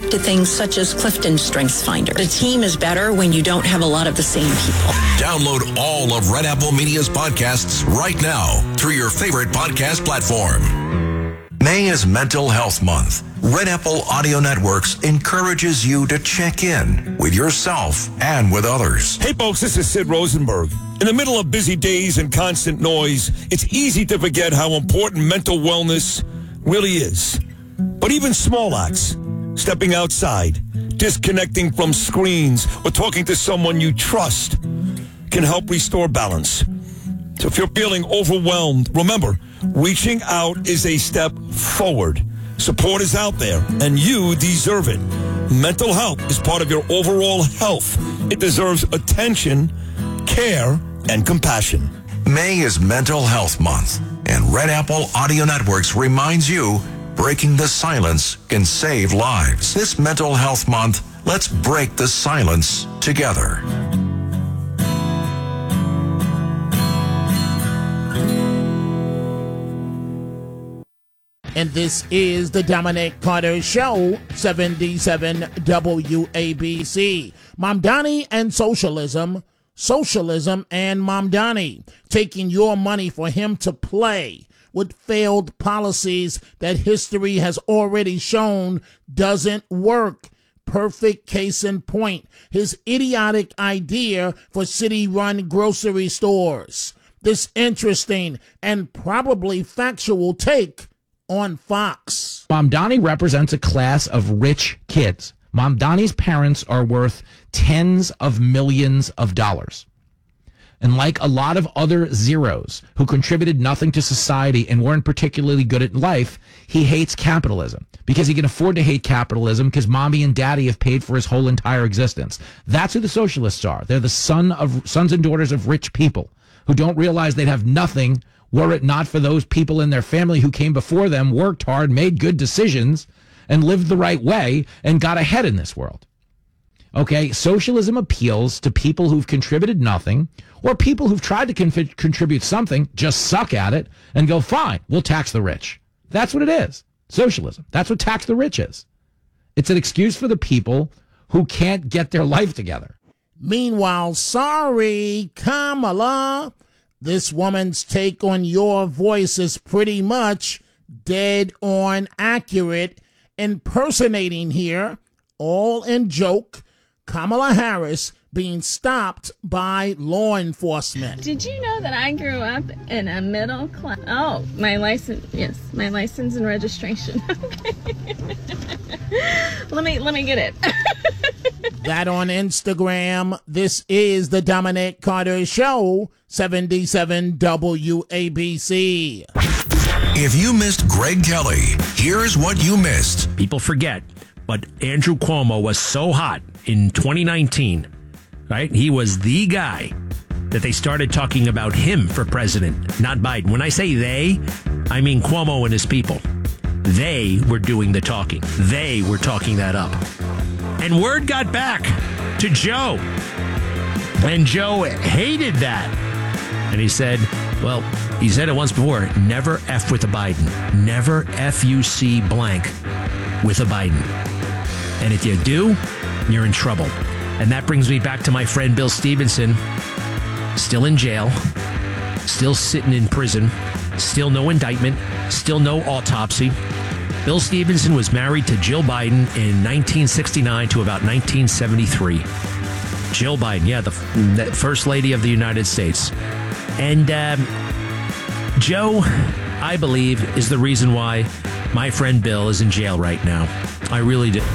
to things such as Clifton StrengthsFinder. The team is better when you don't have a lot of the same people. Download all of Red Apple Media's podcasts right now through your favorite podcast platform. May is Mental Health Month. Red Apple Audio Networks encourages you to check in with yourself and with others. Hey folks, this is Sid Rosenberg. In the middle of busy days and constant noise, it's easy to forget how important mental wellness really is. But even small acts, stepping outside, disconnecting from screens, or talking to someone you trust can help restore balance. So if you're feeling overwhelmed, remember, reaching out is a step forward. Support is out there, and you deserve it. Mental health is part of your overall health. It deserves attention, care, and compassion. May is Mental Health Month, and Red Apple Audio Networks reminds you breaking the silence can save lives. This Mental Health Month, let's break the silence together. And this is the Dominic Carter Show, 77 WABC. Mamdani and Socialism, Socialism and Mamdani, taking your money for him to play with failed policies that history has already shown doesn't work. Perfect case in point, his idiotic idea for city-run grocery stores. This interesting and probably factual take on Fox. Mamdani represents a class of rich kids. Mamdani's parents are worth tens of millions of dollars. And like a lot of other zeros who contributed nothing to society and weren't particularly good at life, he hates capitalism because he can afford to hate capitalism because mommy and daddy have paid for his whole entire existence. That's who the socialists are. They're the sons and daughters of rich people who don't realize they'd have nothing were it not for those people in their family who came before them, worked hard, made good decisions, and lived the right way, and got ahead in this world. Okay, socialism appeals to people who've contributed nothing, or people who've tried to contribute something, just suck at it, and go, fine, we'll tax the rich. That's what it is. Socialism. That's what tax the rich is. It's an excuse for the people who can't get their life together. Meanwhile, sorry, Kamala, this woman's take on your voice is pretty much dead on accurate. Impersonating here, all in joke, Kamala Harris being stopped by law enforcement. Did you know that I grew up in a middle class? Oh, my license, yes, my license and registration. Okay. let me get it. That on Instagram. This is the Dominic Carter Show, 77 WABC. If you missed Greg Kelly, here's what you missed. People forget, but Andrew Cuomo was so hot in 2019, right? He was the guy that they started talking about him for president, not Biden. When I say they, I mean Cuomo and his people. They were doing the talking. They were talking that up. And word got back to Joe. And Joe hated that. And he said, well, he said it once before, never F with a Biden. Never F-U-C blank with a Biden. And if you do, you're in trouble. And that brings me back to my friend Bill Stevenson, still in jail, still sitting in prison, still no indictment, still no autopsy. Bill Stevenson was married to Jill Biden in 1969 to about 1973. Jill Biden, yeah, the First Lady of the United States. And Joe, I believe, is the reason why my friend Bill is in jail right now. I really do.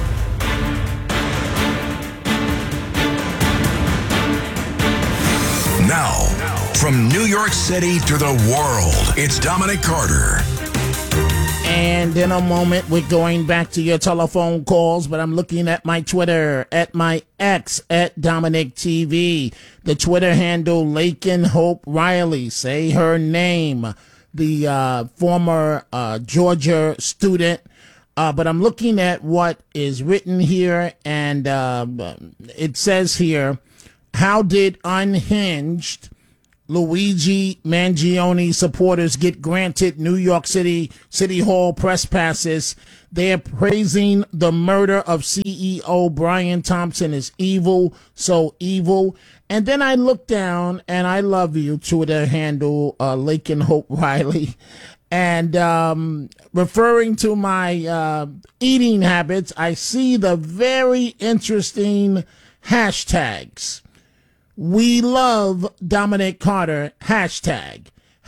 Now, from New York City to the world, it's Dominic Carter. And in a moment, we're going back to your telephone calls, but I'm looking at my Twitter, at my X, at Dominic TV. The Twitter handle, Lakin Hope Riley. Say her name. The former Georgia student. But I'm looking at what is written here, and it says here, how did Unhinged Luigi Mangione supporters get granted New York City Hall press passes. They're praising the murder of CEO Brian Thompson as evil, so evil. And then I look down, and I love you, Twitter handle, Lake and Hope Riley. And referring to my eating habits, I see the very interesting hashtags. We love Dominic Carter, hashtag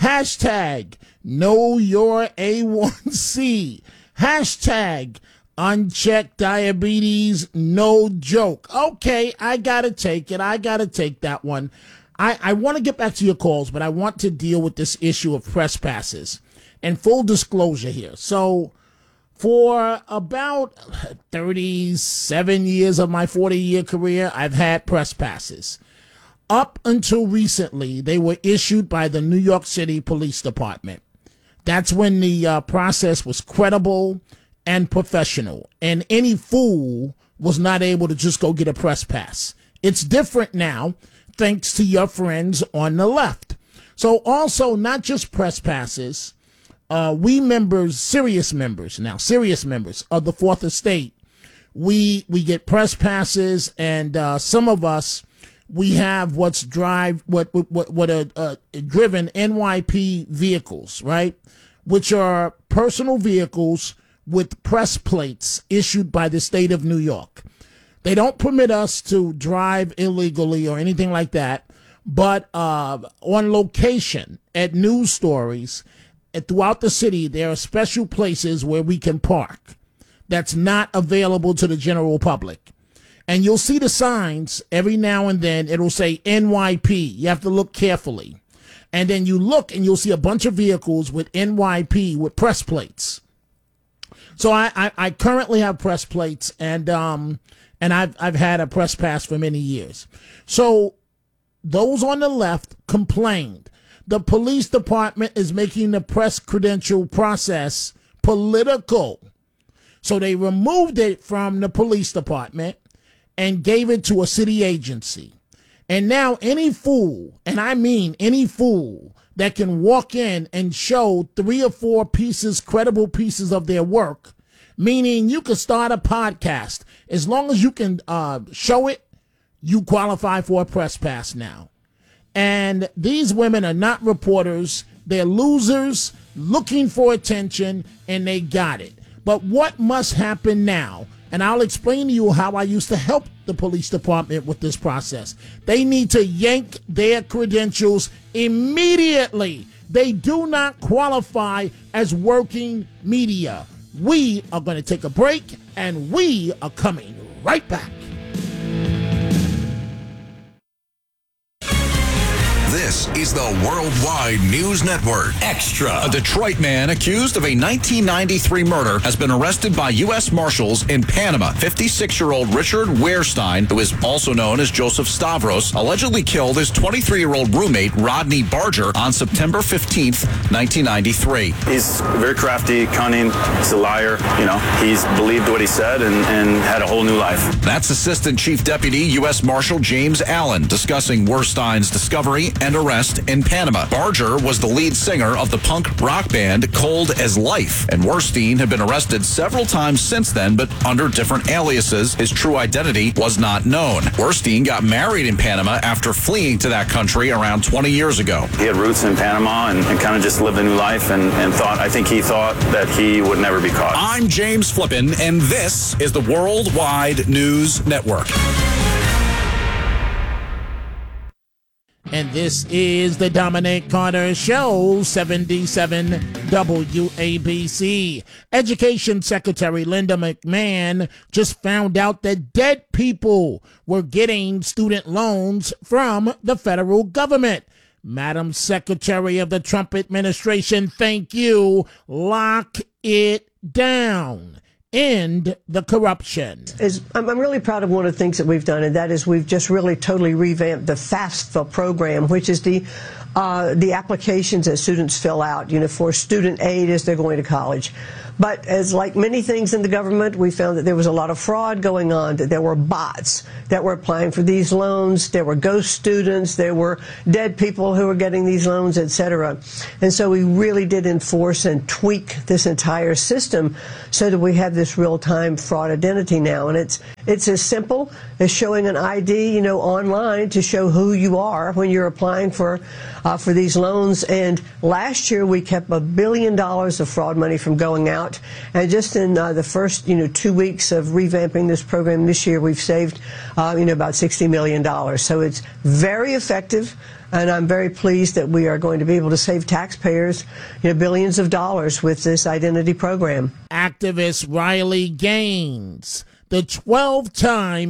know your A1C, hashtag unchecked diabetes, no joke. Okay, I gotta take it. I gotta take that one. I want to get back to your calls, but I want to deal with this issue of press passes. And full disclosure here. So for about 37 years of my 40-year career, I've had press passes. Up until recently, they were issued by the New York City Police Department. That's when the process was credible and professional, and any fool was not able to just go get a press pass. It's different now, thanks to your friends on the left. So also, not just press passes, we members, serious members of the Fourth Estate, we get press passes, and some of us, we have what's driven NYP vehicles, right? Which are personal vehicles with press plates issued by the state of New York. They don't permit us to drive illegally or anything like that, but on location at news stories throughout the city, there are special places where we can park that's not available to the general public. And you'll see the signs every now and then. It'll say NYP. You have to look carefully. And then you look and you'll see a bunch of vehicles with NYP with press plates. So I currently have press plates, and I've had a press pass for many years. So those on the left complained. The police department is making the press credential process political. So they removed it from the police department and gave it to a city agency. And now any fool, and I mean any fool, that can walk in and show 3 or 4 pieces, credible pieces of their work, meaning you can start a podcast. As long as you can show it, you qualify for a press pass now. And these women are not reporters. They're losers looking for attention, and they got it. But what must happen now? And I'll explain to you how I used to help the police department with this process. They need to yank their credentials immediately. They do not qualify as working media. We are going to take a break, and we are coming right back. This is the Worldwide News Network. Extra. A Detroit man accused of a 1993 murder has been arrested by U.S. Marshals in Panama. 56-year-old Richard Wehrstein, who is also known as Joseph Stavros, allegedly killed his 23-year-old roommate, Rodney Barger, on September 15th, 1993. He's very crafty, cunning. He's a liar. You know, he's believed what he said and had a whole new life. That's Assistant Chief Deputy U.S. Marshal James Allen discussing Wehrstein's discovery and arrest in Panama. Barger was the lead singer of the punk rock band Cold as Life, and Wehrstein had been arrested several times since then, but under different aliases. His true identity was not known. Wehrstein got married in Panama after fleeing to that country around 20 years ago. He had roots in Panama and kind of just lived a new life and I think he thought that he would never be caught. I'm James Flippin, and this is the Worldwide News Network. And this is the Dominic Carter Show, 77 WABC. Education Secretary Linda McMahon just found out that dead people were getting student loans from the federal government. Madam Secretary of the Trump administration, thank you. Lock it down. End the corruption. I'm really proud of one of the things that we've done, and that is we've just really totally revamped the FAFSA program, which is the the applications that students fill out, for student aid as they're going to college. But as like many things in the government, we found that there was a lot of fraud going on, that there were bots that were applying for these loans, there were ghost students, there were dead people who were getting these loans, etc. And so we really did enforce and tweak this entire system so that we have this real-time fraud identity now. And it's as simple as showing an ID, online to show who you are when you're applying for these loans. And last year we kept $1 billion of fraud money from going out. And just in the first, 2 weeks of revamping this program this year, we've saved, about $60 million. So it's very effective. And I'm very pleased that we are going to be able to save taxpayers, billions of dollars with this identity program. Activist Riley Gaines, the 12-time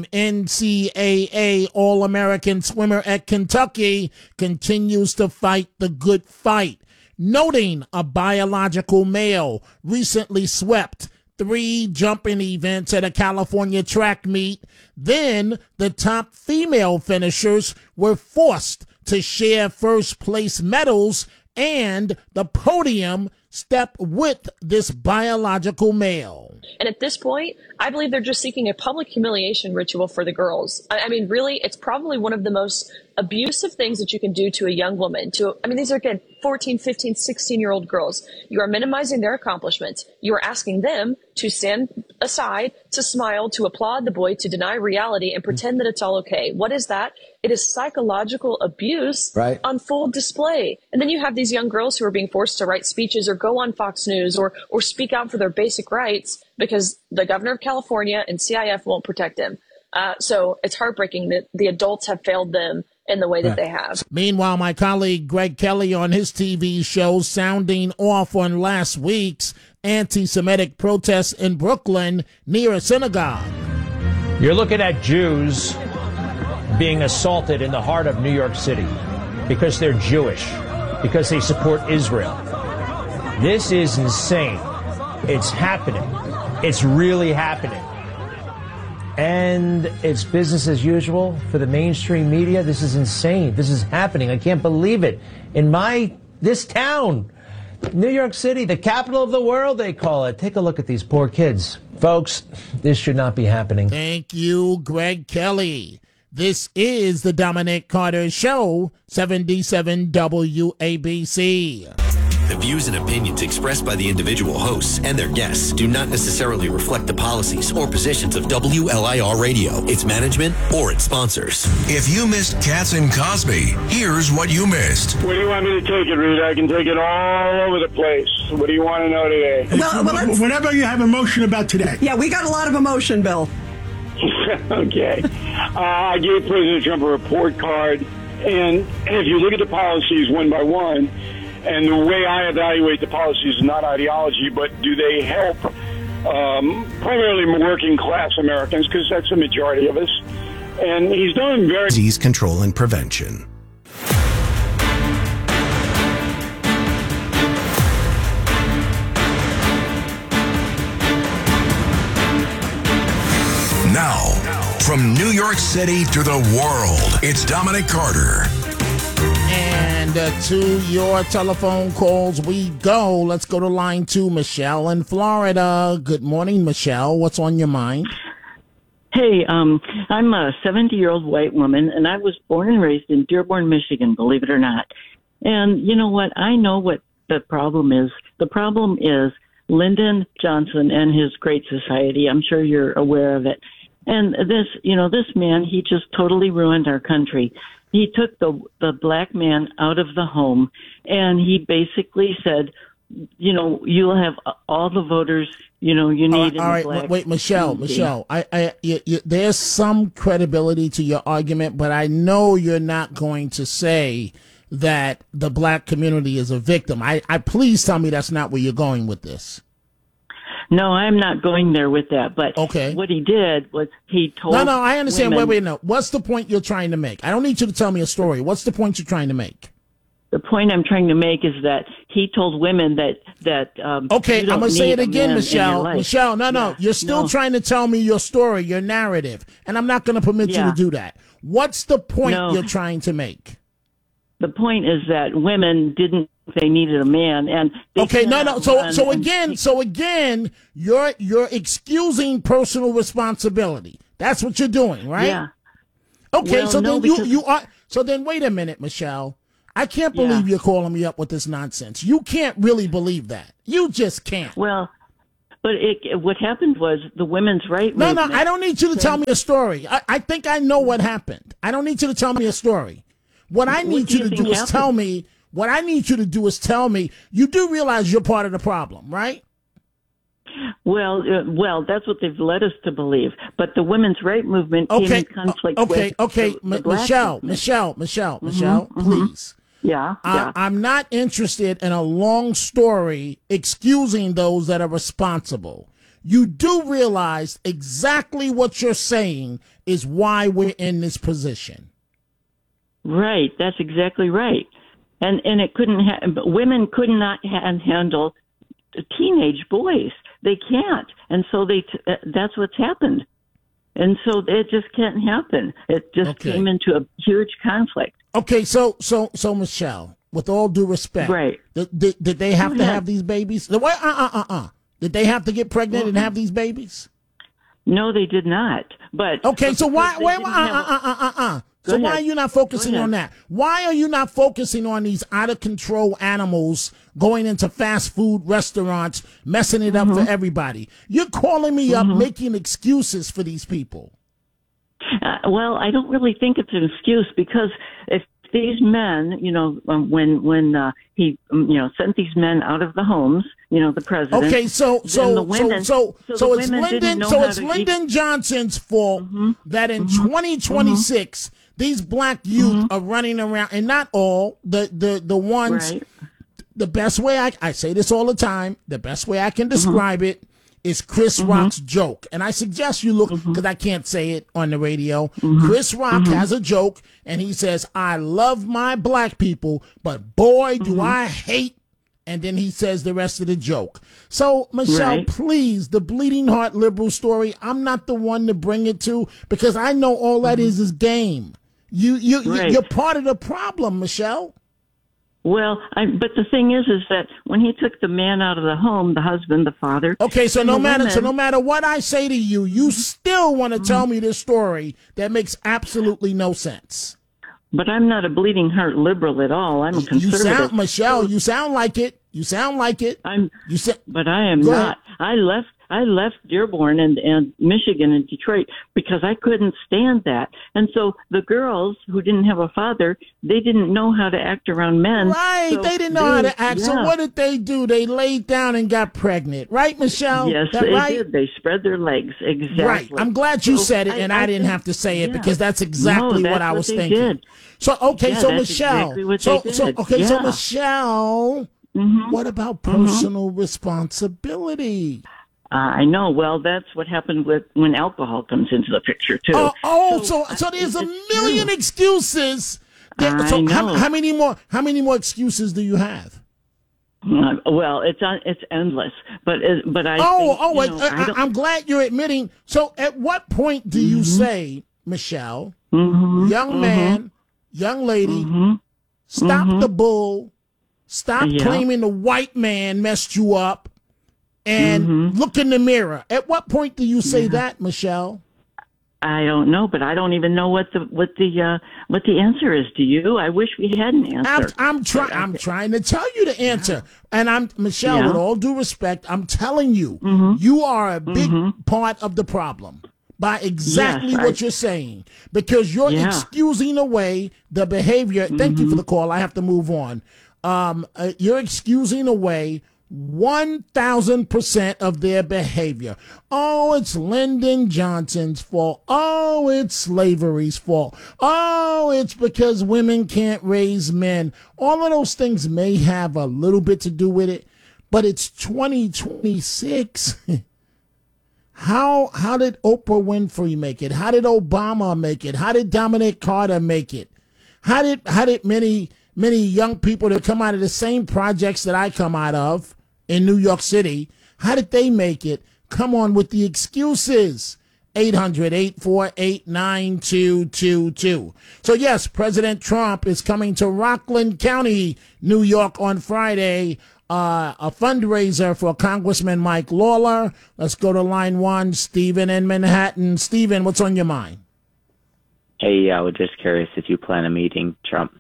NCAA All-American swimmer at Kentucky, continues to fight the good fight, noting a biological male recently swept 3 jumping events at a California track meet. Then the top female finishers were forced to share first place medals and the podium step with this biological male. And at this point, I believe they're just seeking a public humiliation ritual for the girls. I mean, really, it's probably one of the most abusive things that you can do to a young woman. These are, again, 14, 15, 16-year-old girls. You are minimizing their accomplishments. You are asking them to stand aside, to smile, to applaud the boy, to deny reality and pretend that it's all okay. What is that? It is psychological abuse on full display. And then you have these young girls who are being forced to write speeches or go on Fox News or speak out for their basic rights because the governor of California and CIF won't protect them. So it's heartbreaking that the adults have failed them in the way that they have. Meanwhile, my colleague Greg Kelly on his TV show sounding off on last week's anti-Semitic protests in Brooklyn near a synagogue. You're looking at Jews being assaulted in the heart of New York City because they're Jewish, because they support Israel. This is insane. It's happening. It's really happening. And it's business as usual for the mainstream media. This is insane. This is happening. I can't believe it. In this town, New York City, the capital of the world, they call it. Take a look at these poor kids. Folks, this should not be happening. Thank you, Greg Kelly. This is the Dominic Carter Show, 77 WABC. The views and opinions expressed by the individual hosts and their guests do not necessarily reflect the policies or positions of WLIR Radio, its management, or its sponsors. If you missed Katz and Cosby, here's what you missed. Where do you want me to take it, Rita? I can take it all over the place. What do you want to know today? Well, whatever you have emotion about today. Yeah, we got a lot of emotion, Bill. Okay. I gave President Trump a report card, and if you look at the policies one by one, and the way I evaluate the policies is not ideology, but do they help primarily working class Americans, because that's the majority of us. And he's done very... Disease control and prevention. Now, from New York City to the world, it's Dominic Carter. And to your telephone calls we go. Let's go to line 2, Michelle in Florida. Good morning, Michelle. What's on your mind? Hey, I'm a 70-year-old white woman, and I was born and raised in Dearborn, Michigan, believe it or not. And you know what? I know what the problem is. The problem is Lyndon Johnson and his Great Society. I'm sure you're aware of it. And this man, he just totally ruined our country. He took the black man out of the home, and he basically said, you'll have all the voters, you need. All right, wait, Michelle, there's some credibility to your argument, but I know you're not going to say that the black community is a victim. I please tell me that's not where you're going with this. No, I'm not going there with that. But what he did was he told. No, I understand. Women, wait, no. What's the point you're trying to make? I don't need you to tell me a story. What's the point you're trying to make? The point I'm trying to make is that he told women that. Okay, I'm gonna say it again, Michelle. Michelle, no. You're still trying to tell me your story, your narrative, and I'm not going to permit you to do that. What's the point you're trying to make? The point is that women didn't think they needed a man, and okay, no. So again, you're excusing personal responsibility. That's what you're doing, right? Yeah. Okay, Well, so no, then you are. So then, wait a minute, Michelle. I can't believe you're calling me up with this nonsense. You can't really believe that. You just can't. Well, but what happened was the women's right No, movement. I don't need you to tell me a story. I think I know what happened. I don't need you to tell me a story. What I need you to do is tell me. What I need you to do is tell me. You do realize you're part of the problem, right? Well, that's what they've led us to believe. But the women's right movement came in conflict with the black movement. Michelle, please. Yeah. I'm not interested in a long story excusing those that are responsible. You do realize exactly what you're saying is why we're in this position. Right. That's exactly right. And it women could not handle teenage boys. They can't. And so that's what's happened. And so it just can't happen. It just came into a huge conflict. Okay, so Michelle, with all due respect, right? Did they have to have these babies? Did they have to get pregnant and have these babies? No, they did not. But okay, so why? So why are you not focusing on that? Why are you not focusing on these out of control animals going into fast food restaurants, messing it up for everybody? You're calling me up, making excuses for these people. Well, I don't really think it's an excuse, because if these men, when he, sent these men out of the homes, the president. Okay, so it's Lyndon Lyndon Johnson's fault that in 2026 these black youth are running around, and not all the ones. Right. The best way I say this all the time. The best way I can describe it is Chris Rock's joke. And I suggest you look, because I can't say it on the radio. Chris Rock has a joke, and he says, I love my black people, but boy, do I hate. And then he says the rest of the joke. So, Michelle, please, the bleeding heart liberal story, I'm not the one to bring it to, because I know all that is game. You're part of the problem, Michelle. Well, but the thing is that when he took the man out of the home, the husband, the father. Okay, so no matter what I say to you, you still want to tell me this story that makes absolutely no sense. But I'm not a bleeding heart liberal at all. I'm a conservative. You sound like it. But I am not. I left Dearborn and Michigan and Detroit because I couldn't stand that. And so the girls who didn't have a father, they didn't know how to act around men. Right, so they didn't know how to act. Yeah. So what did they do? They laid down and got pregnant. Right, Michelle? Yes, they did. They spread their legs. Exactly. Right. I'm glad you said it, and I didn't have to say it because that's exactly what I was thinking. Did. So, so Michelle. Exactly so Michelle, what about personal responsibility? I know. Well, that's what happened when alcohol comes into the picture too. So there's a million excuses. So how many more excuses do you have? Well, it's endless. But I'm glad you're admitting. So at what point do you say, Michelle, young man, young lady, stop the bull, stop claiming the white man messed you up, and look in the mirror? At what point do you say that, Michelle? I don't know, but I don't even know what the answer is. Do you? I wish we had an answer. I'm trying to tell you the answer, and Michelle. With all due respect, I'm telling you, you are a big part of the problem by exactly what you're saying, because you're excusing away the behavior. Thank you for the call. I have to move on. You're excusing away 1,000% of their behavior. Oh, it's Lyndon Johnson's fault. Oh, it's slavery's fault. Oh, it's because women can't raise men. All of those things may have a little bit to do with it, but it's 2026. How did Oprah Winfrey make it? How did Obama make it? How did Dominic Carter make it? How did many young people that come out of the same projects that I come out of in New York City, how did they make it? Come on with the excuses. 800-848-9222. So, yes, President Trump is coming to Rockland County, New York on Friday, a fundraiser for Congressman Mike Lawler. Let's go to line one, Stephen in Manhattan. Stephen, what's on your mind? Hey, I was just curious if you plan on meeting Trump.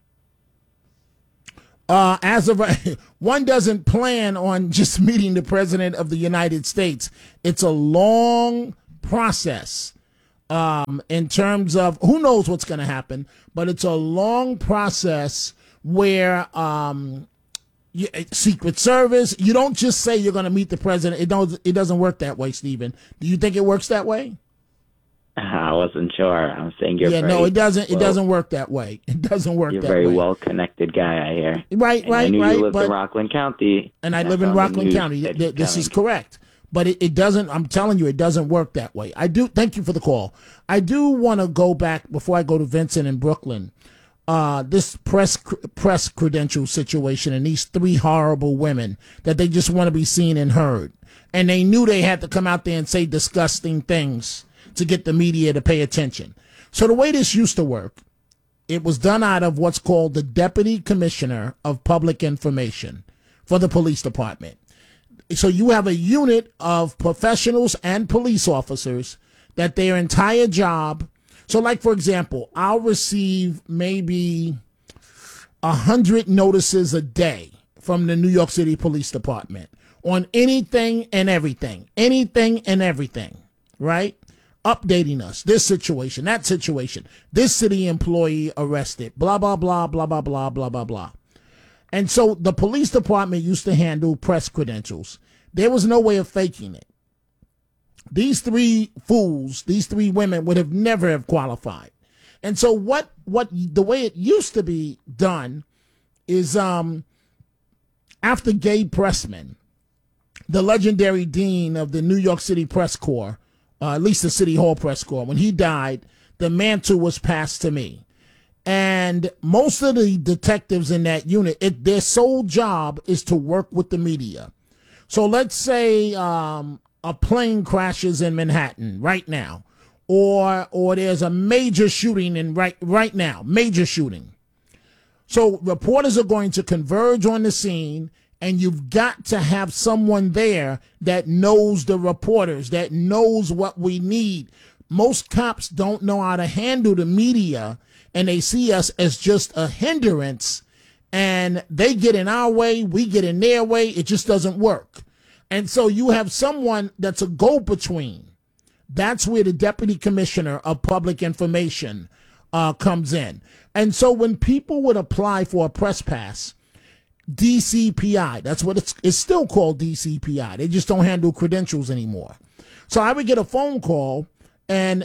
As of one doesn't plan on just meeting the President of the United States. It's a long process in terms of who knows what's going to happen, but it's a long process where Secret Service, you don't just say you're going to meet the president. It doesn't work that way, Stephen. Do you think it works that way? I wasn't sure. I'm saying you're no, it doesn't. It doesn't work that way. It doesn't work that way. You're a very well-connected guy, I hear. Right. I knew you lived in Rockland County. And I live in Rockland County. This is correct. But it doesn't, I'm telling you, it doesn't work that way. Thank you for the call. I do want to go back, before I go to Vincent in Brooklyn, this press credential situation and these three horrible women that they just want to be seen and heard. And they knew they had to come out there and say disgusting things to get the media to pay attention. So the way this used to work, it was done out of what's called the Deputy Commissioner of Public Information for the police department. So you have a unit of professionals and police officers that their entire job. So like, for example, I'll receive maybe 100 notices a day from the New York City Police Department on anything and everything, right? Updating us, this situation, that situation, this city employee arrested, blah, blah, blah, blah, blah, blah, blah, blah, blah. And so the police department used to handle press credentials. There was no way of faking it. These three fools, these three women would have never have qualified. And so what the way it used to be done is after Gabe Pressman, the legendary dean of the New York City Press Corps, at least the City Hall Press Corps, when he died, the mantle was passed to me. And most of the detectives in that unit, their sole job is to work with the media. So let's say a plane crashes in Manhattan right now, or there's a major shooting in right now, major shooting. So reporters are going to converge on the scene, and you've got to have someone there that knows the reporters, that knows what we need. Most cops don't know how to handle the media, and they see us as just a hindrance, and they get in our way, we get in their way. It just doesn't work. And so you have someone that's a go-between. That's where the Deputy Commissioner of Public Information comes in. And so when people would apply for a press pass, DCPI, that's what it's still called, DCPI. They just don't handle credentials anymore. So I would get a phone call, and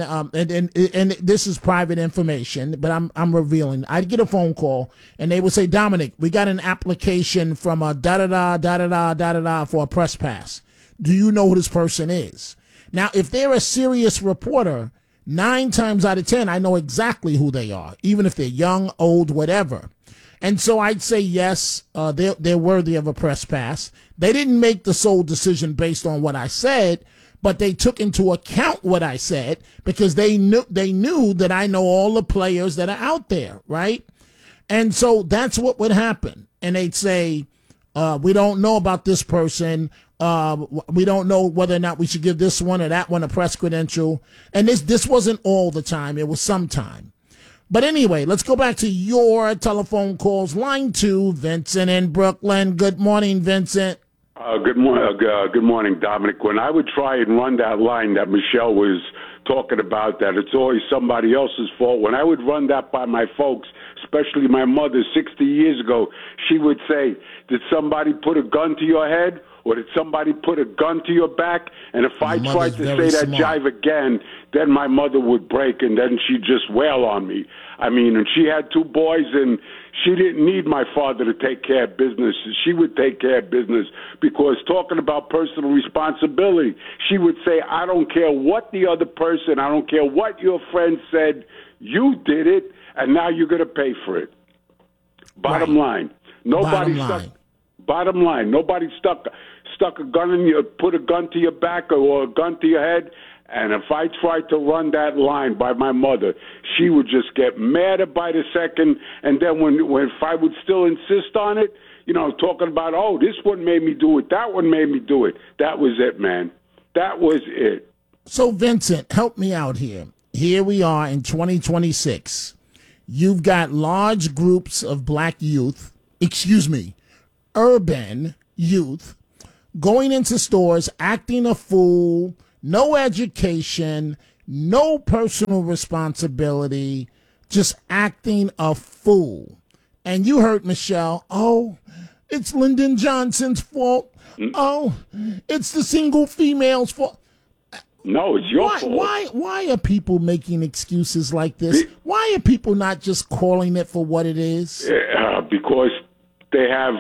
this is private information, but I'm revealing. I'd get a phone call, and they would say, Dominic, we got an application from a da-da-da for a press pass. Do you know who this person is? Now, if they're a serious reporter, 9 times out of 10, I know exactly who they are, even if they're young, old, whatever. And so I'd say, yes, they're worthy of a press pass. They didn't make the sole decision based on what I said, but they took into account what I said because they knew that I know all the players that are out there, right? And so that's what would happen. And they'd say, we don't know about this person. We don't know whether or not we should give this one or that one a press credential. And this wasn't all the time. It was sometime. But anyway, let's go back to your telephone calls. Line 2, Vincent in Brooklyn. Good morning, Vincent. Good morning, Dominic. When I would try and run that line that Michelle was talking about, that it's always somebody else's fault, when I would run that by my folks, especially my mother 60 years ago, she would say, did somebody put a gun to your head? Or did somebody put a gun to your back? And if I tried to say that jive again, then my mother would break, and then she'd just wail on me. I mean, and she had 2 boys, and she didn't need my father to take care of business. She would take care of business because talking about personal responsibility, she would say, I don't care what the other person, I don't care what your friend said, you did it, and now you're going to pay for it. Bottom line, nobody stuck a gun in you, put a gun to your back or a gun to your head And if I tried to run that line by my mother, she would just get madder by the second. And then when if I would still insist on it, talking about, oh, this one made me do it, that one made me do it. That was it, man. That was it. So, Vincent, help me out here. Here we are in 2026. You've got large groups of black youth, urban youth, going into stores, acting a fool, no education, no personal responsibility, just acting a fool. And you heard Michelle, oh, it's Lyndon Johnson's fault. Oh, it's the single female's fault. No, it's your fault. Why are people making excuses like this? Why are people not just calling it for what it is? Because they have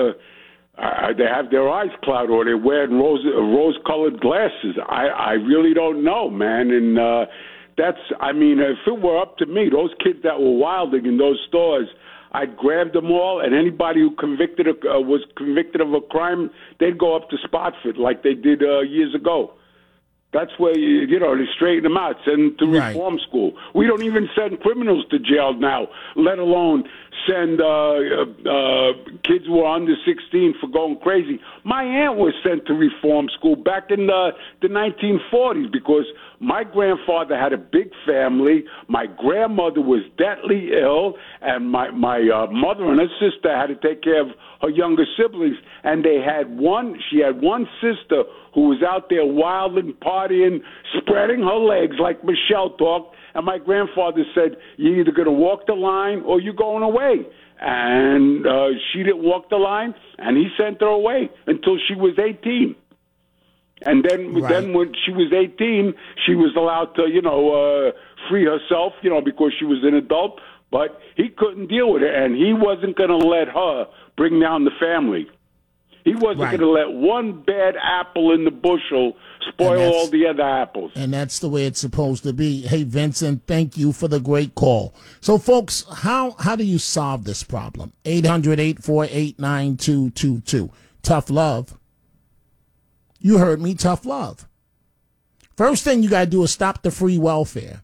their eyes clouded, or they're wearing rose-colored glasses. I really don't know, man. And if it were up to me, those kids that were wilding in those stores, I'd grab them all, and anybody who was convicted of a crime, they'd go up to Spotswood like they did years ago. That's where, they straighten them out, send them to reform school. We don't even send criminals to jail now, let alone send kids who are under 16 for going crazy. My aunt was sent to reform school back in the 1940s because my grandfather had a big family. My grandmother was deathly ill, and my mother and her sister had to take care of her younger siblings. And she had one sister who was out there wilding, partying, spreading her legs like Michelle talked. And my grandfather said, you're either going to walk the line or you're going away. And she didn't walk the line, and he sent her away until she was 18. And then when she was 18, she was allowed to, free herself, because she was an adult. But he couldn't deal with it, and he wasn't going to let her bring down the family. He wasn't going to let one bad apple in the bushel spoil all the other apples. And that's the way it's supposed to be. Hey, Vincent, thank you for the great call. So, folks, how do you solve this problem? 800-848-9222. Tough love. You heard me, tough love. First thing you got to do is stop the free welfare.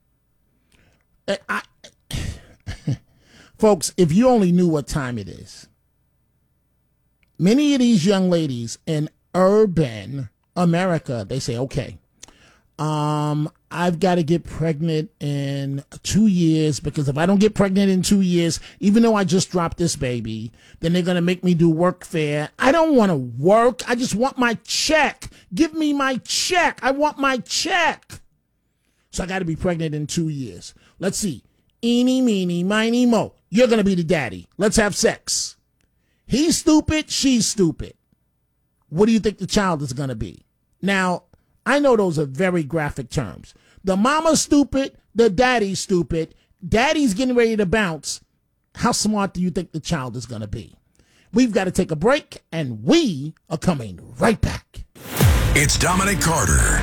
Folks, if you only knew what time it is. Many of these young ladies in urban America, they say, okay, I've got to get pregnant in 2 years, because if I don't get pregnant in 2 years, even though I just dropped this baby, then they're going to make me do workfare. I don't want to work. I just want my check. Give me my check. I want my check. So I got to be pregnant in 2 years. Let's see. Eeny, meeny, miny, mo. You're going to be the daddy. Let's have sex. He's stupid. She's stupid. What do you think the child is going to be? Now, I know those are very graphic terms. The mama's stupid. The daddy's stupid. Daddy's getting ready to bounce. How smart do you think the child is going to be? We've got to take a break, and we are coming right back. It's Dominic Carter.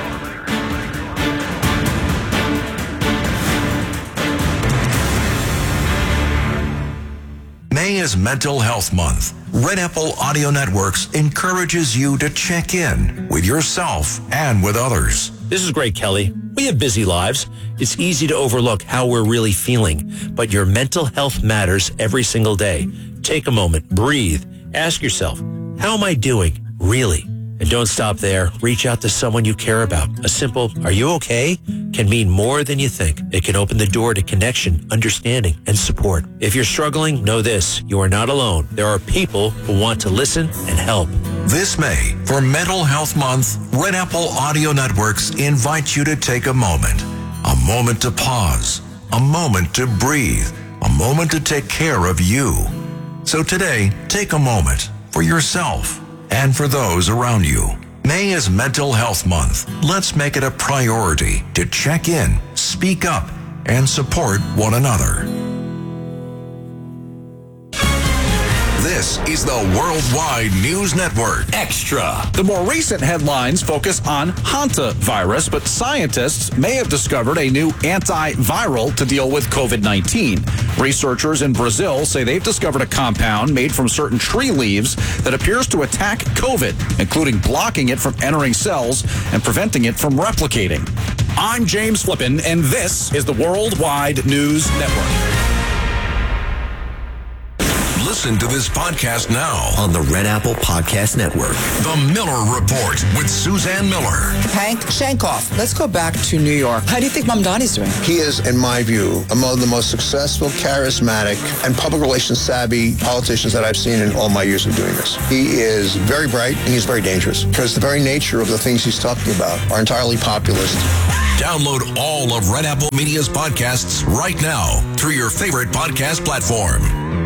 May is Mental Health Month. Red Apple Audio Networks encourages you to check in with yourself and with others. This is Greg Kelly. We have busy lives. It's easy to overlook how we're really feeling, but your mental health matters every single day. Take a moment, breathe, ask yourself, how am I doing, really? And don't stop there. Reach out to someone you care about. A simple, are you okay? Can mean more than you think. It can open the door to connection, understanding, and support. If you're struggling, know this. You are not alone. There are people who want to listen and help. This May, for Mental Health Month, Red Apple Audio Networks invites you to take a moment to pause, a moment to breathe, a moment to take care of you. So today, take a moment for yourself and for those around you. May is Mental Health Month. Let's make it a priority to check in, speak up, and support one another. This is the Worldwide News Network. Extra. The more recent headlines focus on hantavirus, but scientists may have discovered a new antiviral to deal with COVID-19. Researchers in Brazil say they've discovered a compound made from certain tree leaves that appears to attack COVID, including blocking it from entering cells and preventing it from replicating. I'm James Flippin, and this is the Worldwide News Network. Listen to this podcast now on the Red Apple Podcast Network. The Miller Report with Suzanne Miller. Hank Shankoff, let's go back to New York. How do you think Mamdani's doing? He is, in my view, among the most successful, charismatic, and public relations savvy politicians that I've seen in all my years of doing this. He is very bright and he's very dangerous because the very nature of the things he's talking about are entirely populist. Download all of Red Apple Media's podcasts right now through your favorite podcast platform.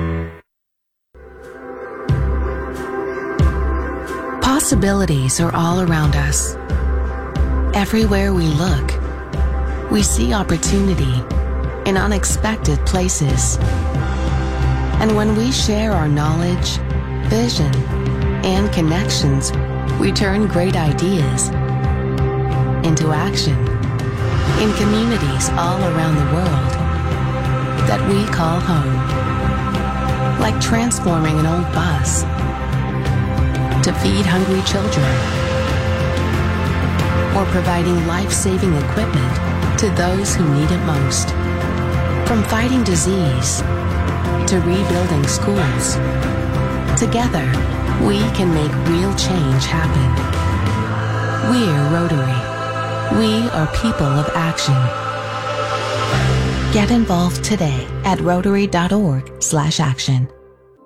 Possibilities are all around us. Everywhere we look, we see opportunity in unexpected places. And when we share our knowledge, vision, and connections, we turn great ideas into action in communities all around the world that we call home. Like transforming an old bus to feed hungry children, or providing life-saving equipment to those who need it most. From fighting disease to rebuilding schools, together we can make real change happen. We're Rotary. We are people of action. Get involved today at Rotary.org/action.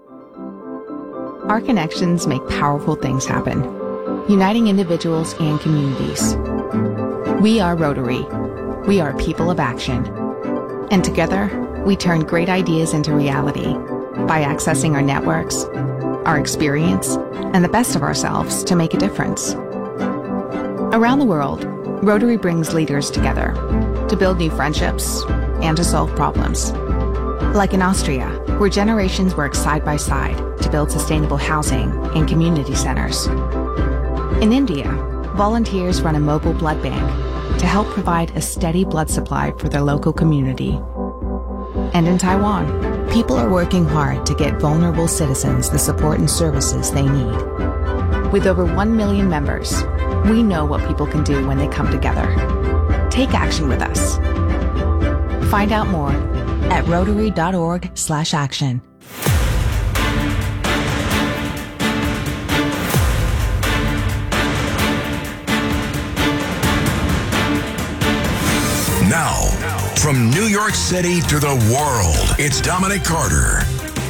Our connections make powerful things happen, uniting individuals and communities. We are Rotary. We are people of action. And together, we turn great ideas into reality by accessing our networks, our experience, and the best of ourselves to make a difference. Around the world, Rotary brings leaders together to build new friendships and to solve problems. Like in Austria, where generations work side by side to build sustainable housing and community centers. In India, volunteers run a mobile blood bank to help provide a steady blood supply for their local community. And in Taiwan, people are working hard to get vulnerable citizens the support and services they need. With over 1 million members, we know what people can do when they come together. Take action with us. Find out more at Rotary.org/action. Now, from New York City to the world, it's Dominic Carter.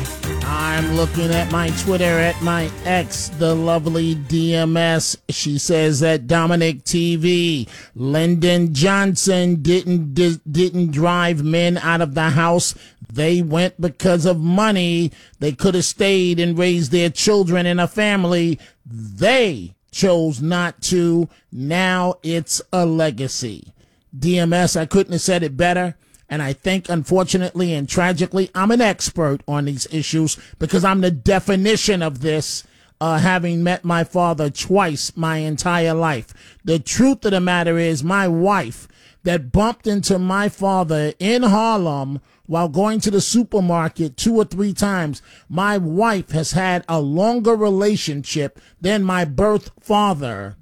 I'm looking at my Twitter at my ex, the lovely DMS. She says that Dominic TV, Lyndon Johnson didn't drive men out of the house. They went because of money. They could have stayed and raised their children in a family. They chose not to. Now it's a legacy. DMS, I couldn't have said it better. And I think, unfortunately and tragically, I'm an expert on these issues because I'm the definition of this, having met my father twice my entire life. The truth of the matter is my wife that bumped into my father in Harlem while going to the supermarket 2 or 3 times, my wife has had a longer relationship than my birth father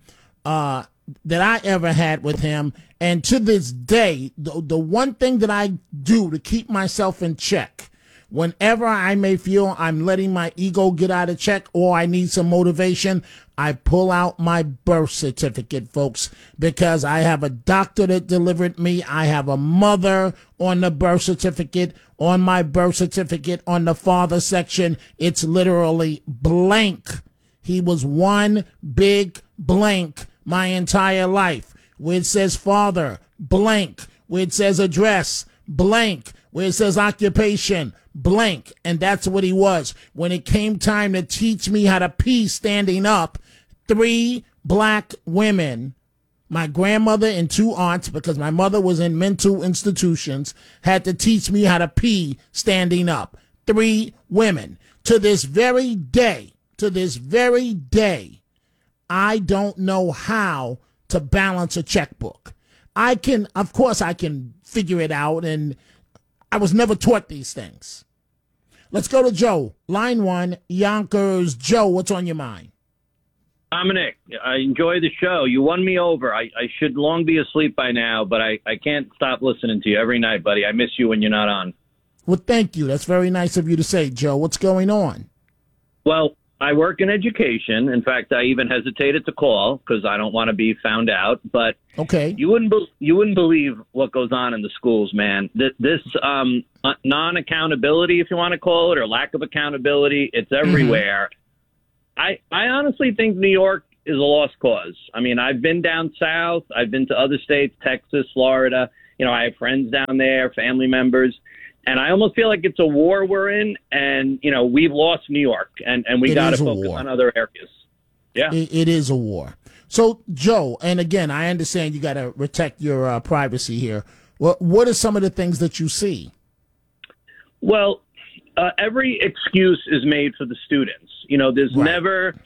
that I ever had with him. And to this day, the one thing that I do to keep myself in check, whenever I may feel I'm letting my ego get out of check or I need some motivation, I pull out my birth certificate, folks, because I have a doctor that delivered me. I have a mother on the birth certificate. On my birth certificate, on the father section, it's literally blank. He was one big blank my entire life. Where it says father, blank. Where it says address, blank. Where it says occupation, blank. And that's what he was. When it came time to teach me how to pee standing up, 3 black women, my grandmother and 2 aunts, because my mother was in mental institutions, had to teach me how to pee standing up. 3 women. To this very day, I don't know how to balance a checkbook. Of course I can figure it out, and I was never taught these things. Let's go to Joe. Line 1, Yonkers. Joe, what's on your mind? Dominic, I enjoy the show. You won me over. I should long be asleep by now, but I can't stop listening to you every night, buddy. I miss you when you're not on. Well, thank you. That's very nice of you to say, Joe. What's going on? Well, I work in education. In fact, I even hesitated to call because I don't want to be found out. But okay, you wouldn't believe what goes on in the schools, man. This non-accountability, if you want to call it, or lack of accountability, it's everywhere. I honestly think New York is a lost cause. I mean, I've been down south. I've been to other states, Texas, Florida. You know, I have friends down there, family members. And I almost feel like it's a war we're in. And, you know, we've lost New York. And we got to focus on other areas. Yeah. It is a war. So, Joe, and again, I understand you got to protect your privacy here. What are some of the things that you see? Well, every excuse is made for the students. You know, there's never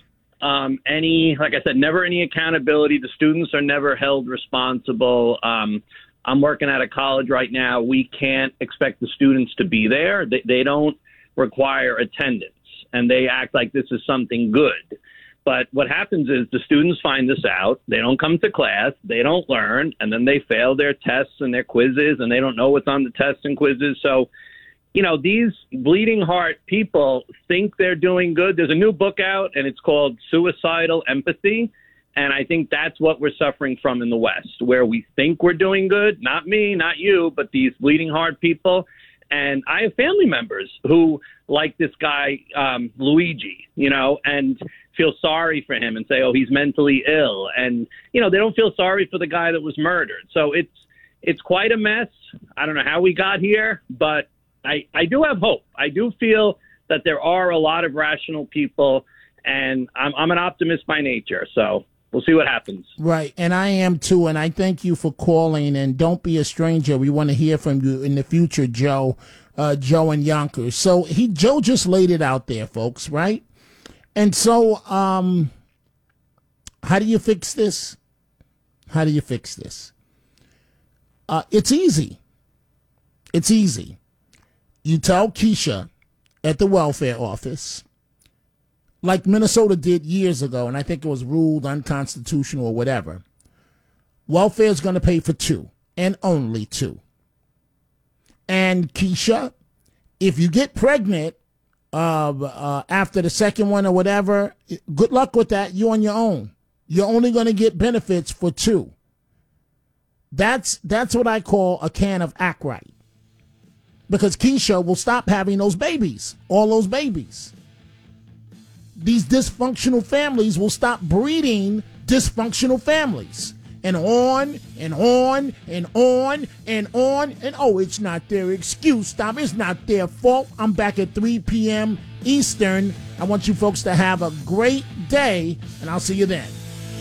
any, like I said, never any accountability. The students are never held responsible. I'm working at a college right now. We can't expect the students to be there. They don't require attendance, and they act like this is something good. But what happens is the students find this out. They don't come to class. They don't learn, and then they fail their tests and their quizzes, and they don't know what's on the tests and quizzes. So, you know, these bleeding heart people think they're doing good. There's a new book out, and it's called Suicidal Empathy. And I think that's what we're suffering from in the West, where we think we're doing good. Not me, not you, but these bleeding heart people. And I have family members who like this guy, Luigi, you know, and feel sorry for him and say, oh, he's mentally ill. And, you know, they don't feel sorry for the guy that was murdered. So it's quite a mess. I don't know how we got here, but I do have hope. I do feel that there are a lot of rational people, and I'm an optimist by nature. So we'll see what happens. Right, and I am too, and I thank you for calling, and don't be a stranger. We want to hear from you in the future, Joe, Joe and Yonkers. So Joe just laid it out there, folks, right? And so how do you fix this? How do you fix this? It's easy. It's easy. You tell Keisha at the welfare office, like Minnesota did years ago, and I think it was ruled unconstitutional or whatever. Welfare is going to pay for 2 and only 2. And Keisha, if you get pregnant after the second one or whatever, good luck with that. You're on your own. You're only going to get benefits for 2. That's what I call a can of Act Right. Because Keisha will stop having those babies, all those babies. These dysfunctional families will stop breeding dysfunctional families. And on and on and on and on. And oh, it's not their excuse. Stop. It's not their fault. I'm back at 3 p.m. Eastern. I want you folks to have a great day, and I'll see you then.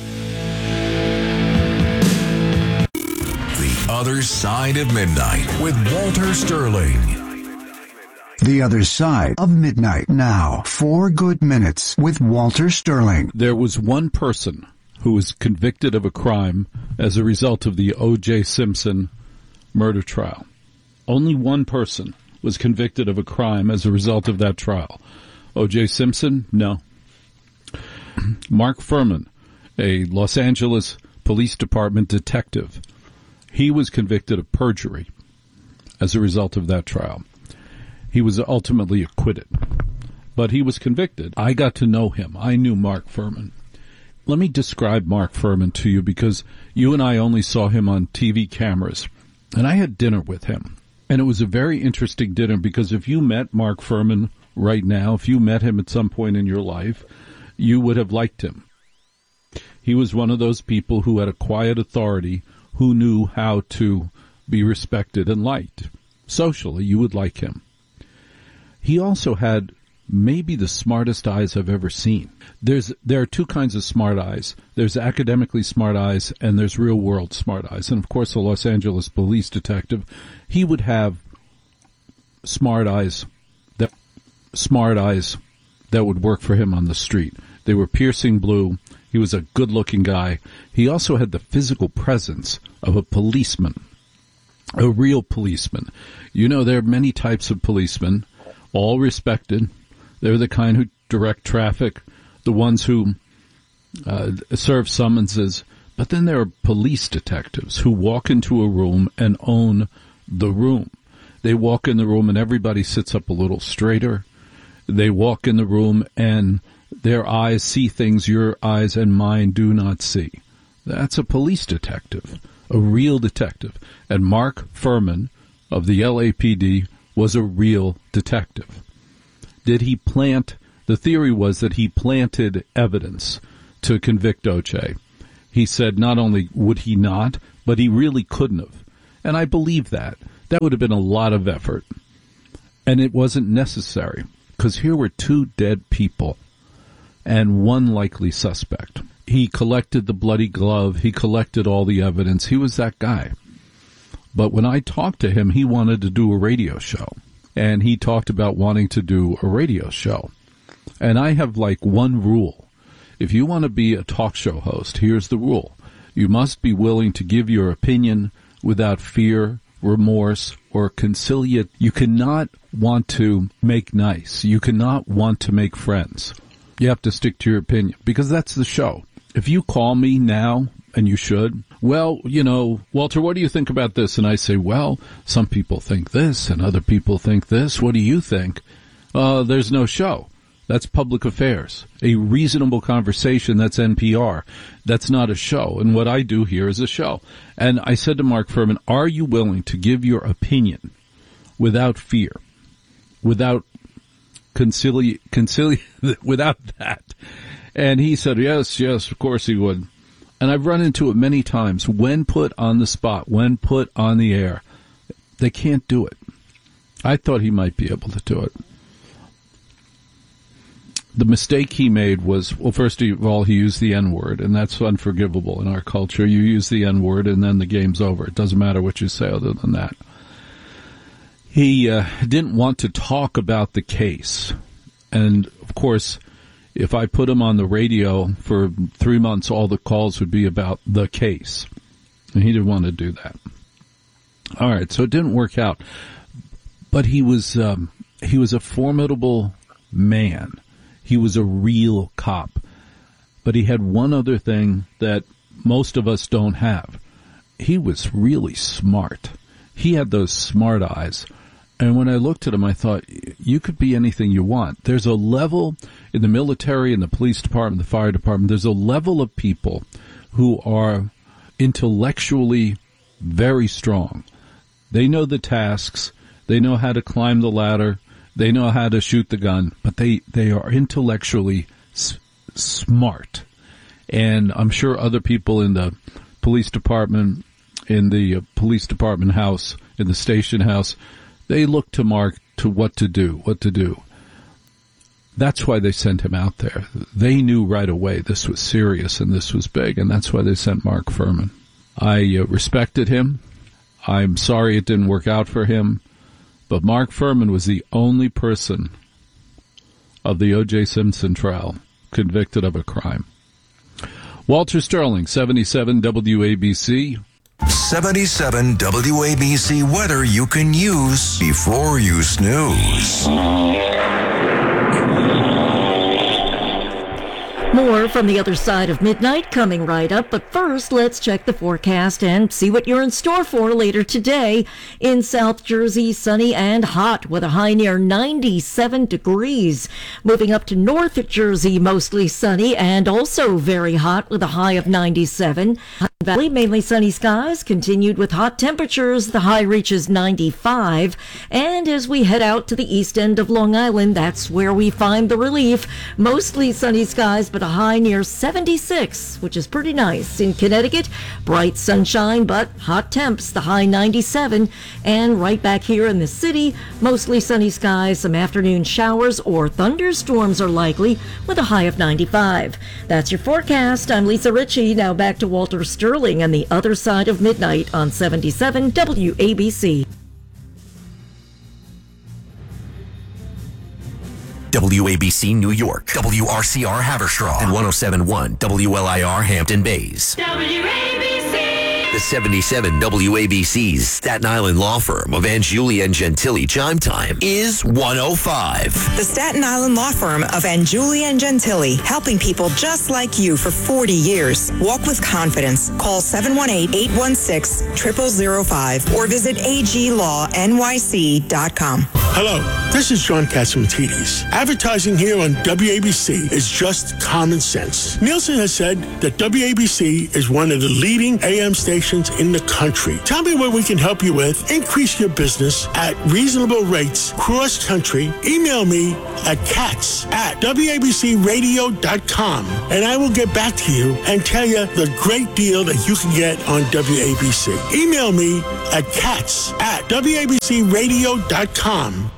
The Other Side of Midnight with Walter Sterling. The Other Side of Midnight now. 4 good minutes with Walter Sterling. There was one person who was convicted of a crime as a result of the O.J. Simpson murder trial. Only one person was convicted of a crime as a result of that trial. O.J. Simpson? No. Mark Furman, a Los Angeles Police Department detective, he was convicted of perjury as a result of that trial. He was ultimately acquitted, but he was convicted. I got to know him. I knew Mark Furman. Let me describe Mark Furman to you, because you and I only saw him on TV cameras, and I had dinner with him. And it was a very interesting dinner, because if you met Mark Furman right now, if you met him at some point in your life, you would have liked him. He was one of those people who had a quiet authority, who knew how to be respected and liked. Socially, you would like him. He also had maybe the smartest eyes I've ever seen. There are 2 kinds of smart eyes. There's academically smart eyes, and there's real-world smart eyes. And, of course, the Los Angeles police detective, he would have smart eyes that would work for him on the street. They were piercing blue. He was a good-looking guy. He also had the physical presence of a policeman, a real policeman. You know, there are many types of policemen, all respected. They're the kind who direct traffic, the ones who serve summonses. But then there are police detectives who walk into a room and own the room. They walk in the room and everybody sits up a little straighter. They walk in the room and their eyes see things your eyes and mine do not see. That's a police detective, a real detective. And Mark Fuhrman of the LAPD was a real detective. Did he plant? The theory was that he planted evidence to convict O.J. He said not only would he not, but he really couldn't have. And I believe that. That would have been a lot of effort. And it wasn't necessary, because here were two dead people and one likely suspect. He collected the bloody glove. He collected all the evidence. He was that guy. But when I talked to him, he wanted to do a radio show. And he talked about wanting to do a radio show. And I have like one rule. If you want to be a talk show host, here's the rule. You must be willing to give your opinion without fear, remorse, or conciliate. You cannot want to make nice. You cannot want to make friends. You have to stick to your opinion, because that's the show. If you call me now, and you should, well, you know, Walter, what do you think about this? And I say, well, some people think this, and other people think this. What do you think? There's no show. That's public affairs. A reasonable conversation, that's NPR. That's not a show. And what I do here is a show. And I said to Mark Fuhrman, are you willing to give your opinion without fear, without without that? And he said, yes, of course he would. And I've run into it many times. When put on the spot, when put on the air, they can't do it. I thought he might be able to do it. The mistake he made was, well, first of all, he used the N-word, and that's unforgivable in our culture. You use the N-word, and then the game's over. It doesn't matter what you say other than that. He didn't want to talk about the case. And, of course, if I put him on the radio for 3 months, all the calls would be about the case. And he didn't want to do that. All right, so it didn't work out. But he was a formidable man. He was a real cop. But he had one other thing that most of us don't have. He was really smart. He had those smart eyes. And when I looked at him, I thought, you could be anything you want. There's a level in the military, in the police department, the fire department, there's a level of people who are intellectually very strong. They know the tasks. They know how to climb the ladder. They know how to shoot the gun, but they are intellectually smart. And I'm sure other people in the police department, in the police department house, in the station house, they look to Mark to what to do. That's why they sent him out there. They knew right away this was serious and this was big, and that's why they sent Mark Fuhrman. I respected him. I'm sorry it didn't work out for him. But Mark Fuhrman was the only person of the O.J. Simpson trial convicted of a crime. Walter Sterling, 77 WABC. 77 WABC weather you can use before you snooze. More from the other side of midnight coming right up, but first let's check the forecast and see what you're in store for later today. In South Jersey, sunny and hot with a high near 97 degrees. Moving up to North Jersey, mostly sunny and also very hot with a high of 97. Valley, mainly sunny skies, continued with hot temperatures. The high reaches 95. And as we head out to the east end of Long Island, that's where we find the relief. Mostly sunny skies, but a high near 76, which is pretty nice. In Connecticut, bright sunshine, but hot temps, the high 97. And right back here in the city, mostly sunny skies, some afternoon showers or thunderstorms are likely with a high of 95. That's your forecast. I'm Lisa Ritchie. Now back to Walter Sterling and the other side of midnight on 77 WABC. WABC New York, WRCR Haverstraw, and 107.1 WLIR Hampton Bays. The 77 WABC's Staten Island law firm of Angiuli and Gentili chime time is 105. The Staten Island law firm of Angiuli and Gentili, helping people just like you for 40 years. Walk with confidence. Call 718-816-0005 or visit aglawnyc.com. Hello, this is John Catsimatidis. Advertising here on WABC is just common sense. Nielsen has said that WABC is one of the leading AM stations in the country. Tell me what we can help you with. Increase your business at reasonable rates cross country. Email me at cats@wabcradio.com and I will get back to you and tell you the great deal that you can get on WABC. Email me at cats@wabcradio.com.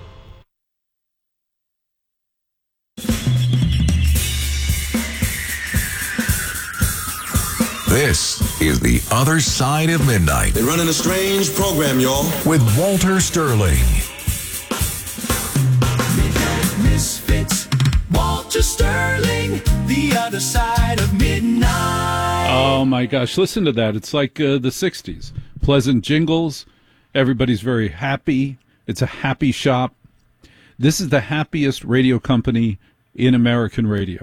This is The Other Side of Midnight. They're running a strange program, y'all. With Walter Sterling. Midnight Misfits, Walter Sterling, The Other Side of Midnight. Oh, my gosh. Listen to that. It's like the 60s. Pleasant jingles. Everybody's very happy. It's a happy shop. This is the happiest radio company in American radio.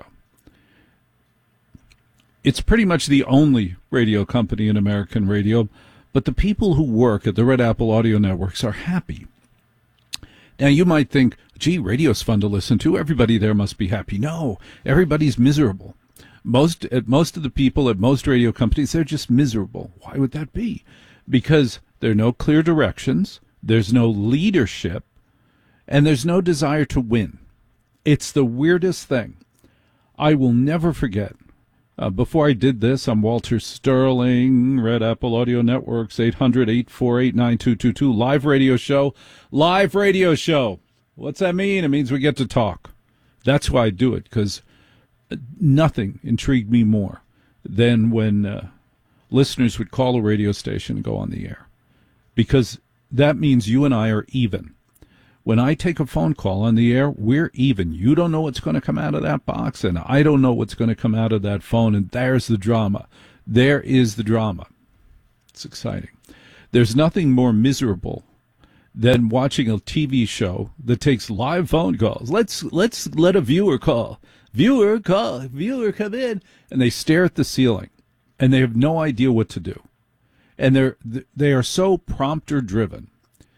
It's pretty much the only radio company in American radio, but the people who work at the Red Apple Audio Networks are happy. Now, you might think, gee, radio's fun to listen to. Everybody there must be happy. No, everybody's miserable. Most of the people at most radio companies, they're just miserable. Why would that be? Because there are no clear directions, there's no leadership, and there's no desire to win. It's the weirdest thing. I will never forget. Before I did this, I'm Walter Sterling, Red Apple Audio Networks, 800-848-9222, live radio show. Live radio show. What's that mean? It means we get to talk. That's why I do it, because nothing intrigued me more than when listeners would call a radio station and go on the air, because that means you and I are even. When I take a phone call on the air, we're even. You don't know what's going to come out of that box, and I don't know what's going to come out of that phone, and there's the drama. There is the drama. It's exciting. There's nothing more miserable than watching a TV show that takes live phone calls. Let's let a viewer call. Viewer, call. Viewer, come in. And they stare at the ceiling, and they have no idea what to do. And they are so prompter-driven.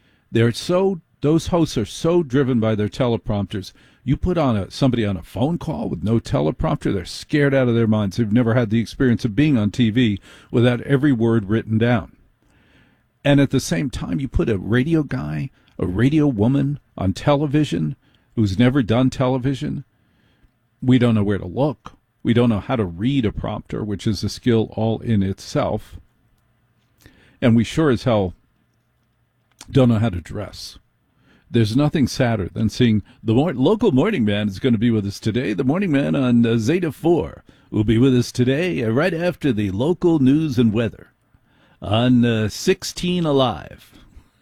Those hosts are so driven by their teleprompters. You put on somebody on a phone call with no teleprompter, they're scared out of their minds. They've never had the experience of being on TV without every word written down. And at the same time, you put a radio guy, a radio woman on television who's never done television. We don't know where to look. We don't know how to read a prompter, which is a skill all in itself. And we sure as hell don't know how to dress. There's nothing sadder than seeing the local morning man is going to be with us today. The morning man on Zeta 4 will be with us today right after the local news and weather on 16 Alive.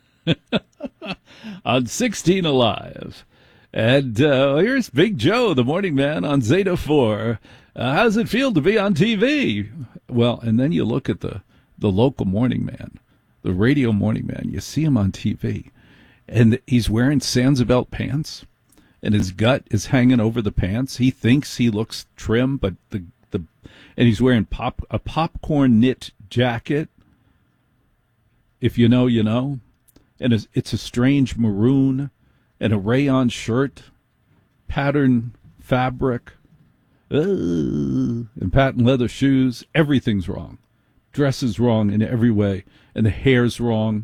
On 16 Alive. And here's Big Joe, the morning man on Zeta 4. How's it feel to be on TV? Well, and then you look at the local morning man, the radio morning man. You see him on TV. And he's wearing Sansabelt pants, and his gut is hanging over the pants. He thinks he looks trim, but and he's wearing a popcorn knit jacket. If you know, you know. And it's a strange maroon and a rayon shirt, pattern fabric, and patent leather shoes. Everything's wrong. Dress is wrong in every way, and the hair's wrong.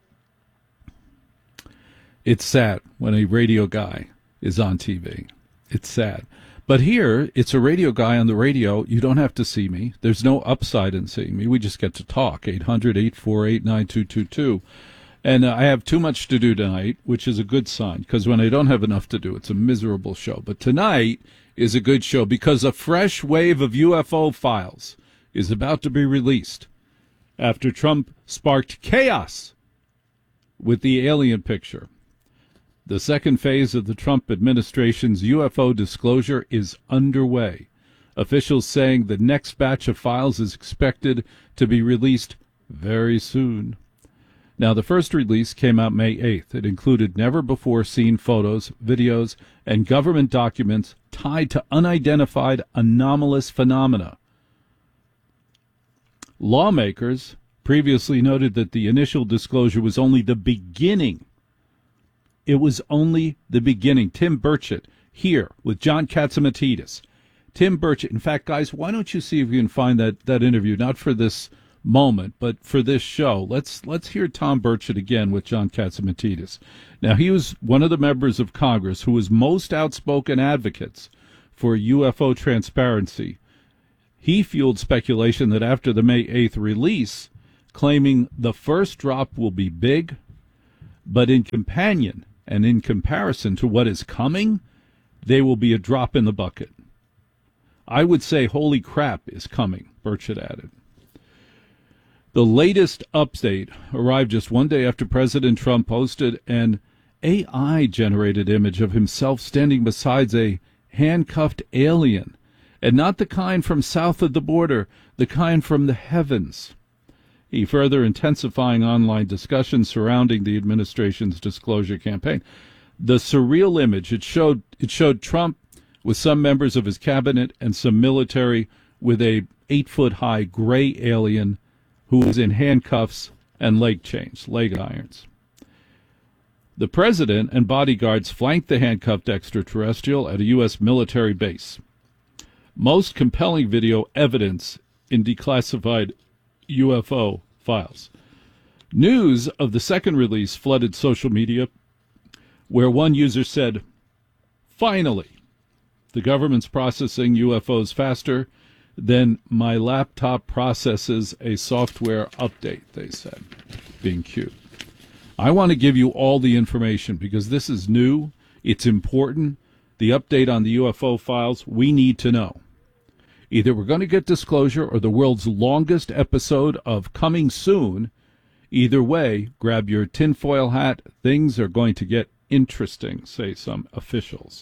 It's sad when a radio guy is on TV. It's sad. But here, it's a radio guy on the radio. You don't have to see me. There's no upside in seeing me. We just get to talk. 800-848-9222. And I have too much to do tonight, which is a good sign, because when I don't have enough to do, it's a miserable show. But tonight is a good show because a fresh wave of UFO files is about to be released after Trump sparked chaos with the alien picture. The second phase of the Trump administration's UFO disclosure is underway. Officials saying the next batch of files is expected to be released very soon. Now, the first release came out May 8th. It included never-before-seen photos, videos, and government documents tied to unidentified anomalous phenomena. Lawmakers previously noted that the initial disclosure was only the beginning. It was only the beginning. Tim Burchett here with John Catsimatidis. Tim Burchett. In fact, guys, why don't you see if you can find that interview, not for this moment, but for this show. Let's hear Tom Burchett again with John Catsimatidis. Now, he was one of the members of Congress who was most outspoken advocates for UFO transparency. He fueled speculation that after the May 8th release, claiming the first drop will be big, but in comparison to what is coming, they will be a drop in the bucket. I would say holy crap is coming, Burchett added. The latest update arrived just one day after President Trump posted an AI-generated image of himself standing beside a handcuffed alien, and not the kind from south of the border, the kind from the heavens. He further intensifying online discussions surrounding the administration's disclosure campaign. The surreal image, it showed Trump with some members of his cabinet and some military with a 8-foot-high gray alien who was in handcuffs and leg irons. The president and bodyguards flanked the handcuffed extraterrestrial at a U.S. military base. Most compelling video evidence in declassified UFO files. News of the second release flooded social media, where one user said, "Finally, the government's processing UFOs faster than my laptop processes a software update," they said, being cute. I want to give you all the information because this is new. It's important. The update on the UFO files, we need to know. Either we're going to get disclosure or the world's longest episode of Coming Soon. Either way, grab your tinfoil hat. Things are going to get interesting, say some officials.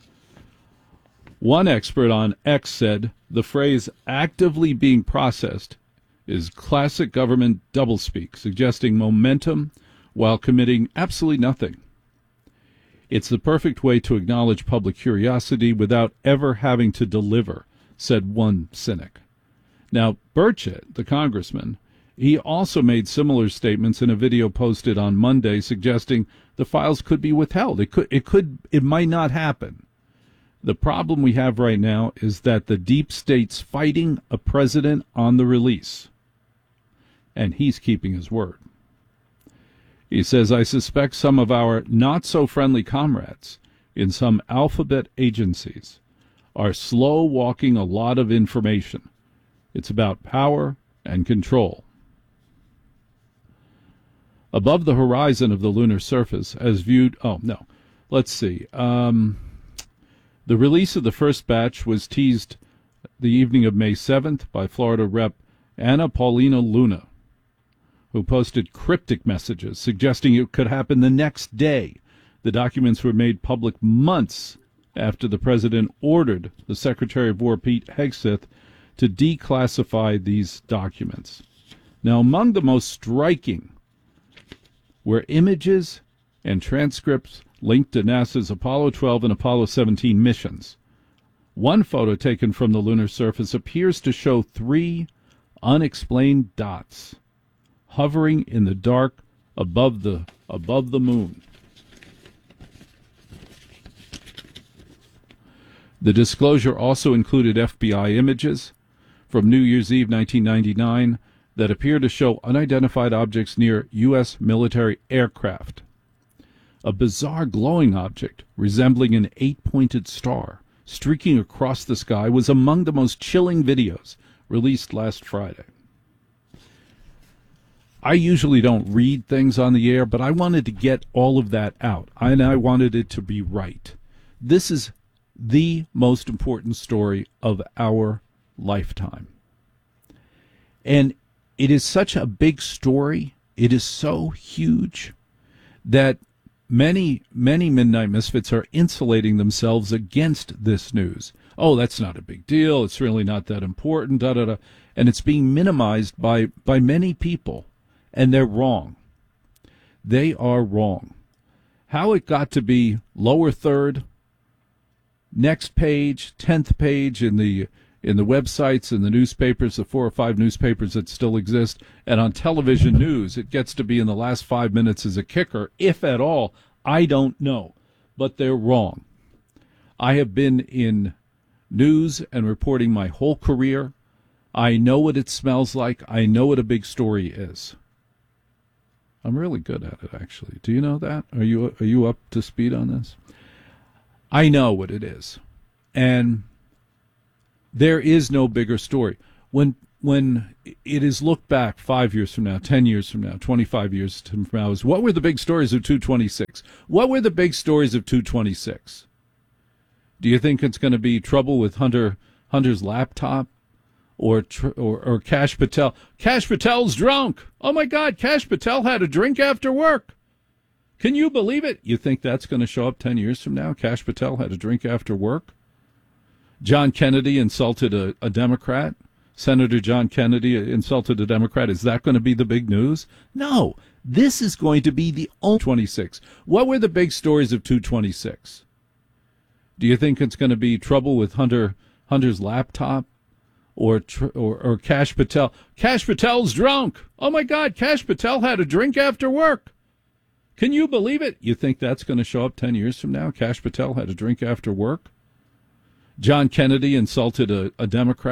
One expert on X said the phrase actively being processed is classic government doublespeak, suggesting momentum while committing absolutely nothing. It's the perfect way to acknowledge public curiosity without ever having to deliver, said one cynic. Now, Burchett, the congressman, he also made similar statements in a video posted on Monday suggesting the files could be withheld. It might not happen. The problem we have right now is that the deep state's fighting a president on the release, and he's keeping his word. He says, "I suspect some of our not-so-friendly comrades in some alphabet agencies are slow-walking a lot of information. It's about power and control." Above the horizon of the lunar surface, as viewed... The release of the first batch was teased the evening of May 7th by Florida Rep. Anna Paulina Luna, who posted cryptic messages suggesting it could happen the next day. The documents were made public months after the president ordered the Secretary of War, Pete Hegseth, to declassify these documents. Now, among the most striking were images and transcripts linked to NASA's Apollo 12 and Apollo 17 missions. One photo taken from the lunar surface appears to show 3 unexplained dots hovering in the dark above the moon. The disclosure also included FBI images from New Year's Eve 1999 that appear to show unidentified objects near U.S. military aircraft. A bizarre glowing object resembling an 8-pointed star streaking across the sky was among the most chilling videos released last Friday. I usually don't read things on the air, but I wanted to get all of that out, and I wanted it to be right. This is the most important story of our lifetime. And it is such a big story, it is so huge, that many Midnight Misfits are insulating themselves against this news. Oh, that's not a big deal. It's really not that important. Da da da, and it's being minimized by many people, and they're wrong. They are wrong. How it got to be lower third, next page, 10th page in the websites and the newspapers, the 4 or 5 newspapers that still exist, and on television news, it gets to be in the last 5 minutes as a kicker, if at all. I don't know, but they're wrong. I have been in news and reporting my whole career. I know what it smells like. I know what a big story is. I'm really good at it, actually. Do you know that? Are you up to speed on this? I know what it is. And there is no bigger story. When it is looked back 5 years from now, 10 years from now, 25 years from now, is what were the big stories of 226? What were the big stories of 226? Do you think it's going to be trouble with Hunter's laptop? Or Kash Patel. Kash Patel's drunk. Oh, my God, Kash Patel had a drink after work. Can you believe it? You think that's going to show up 10 years from now? Kash Patel had a drink after work? John Kennedy insulted a Democrat. Senator John Kennedy insulted a Democrat. Is that going to be the big news? No. This is going to be the only 26. What were the big stories of 226? Do you think it's going to be trouble with Hunter's laptop? Or Kash Patel. Kash Patel's drunk. Oh, my God, Kash Patel had a drink after work. Can you believe it? You think that's going to show up 10 years from now? Kash Patel had a drink after work? John Kennedy insulted a Democrat.